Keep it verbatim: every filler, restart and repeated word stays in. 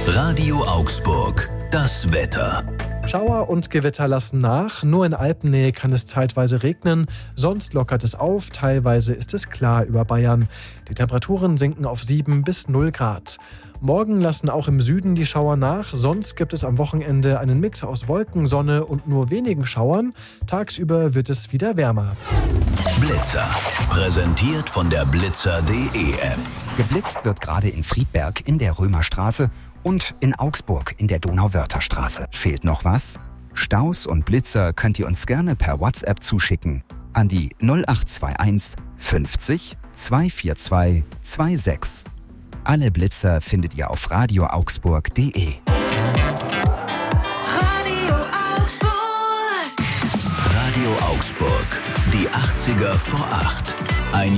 Radio Augsburg, das Wetter. Schauer und Gewitter lassen nach. Nur in Alpennähe kann es zeitweise regnen. Sonst lockert es auf. Teilweise ist es klar über Bayern. Die Temperaturen sinken auf sieben bis null Grad. Morgen lassen auch im Süden die Schauer nach. Sonst gibt es am Wochenende einen Mix aus Wolken, Sonne und nur wenigen Schauern. Tagsüber wird es wieder wärmer. Blitzer. Präsentiert von der blitzer punkt de App. Geblitzt wird gerade in Friedberg in der Römerstraße und in Augsburg in der Donauwörtherstraße. Fehlt noch was? Staus und Blitzer könnt ihr uns gerne per WhatsApp zuschicken an die null acht zwei eins fünfzig zweihundertvierundzwanzig sechsundzwanzig. Alle Blitzer findet ihr auf radio augsburg punkt de. Radio Augsburg. Radio Augsburg. Die achtziger vor acht. Ein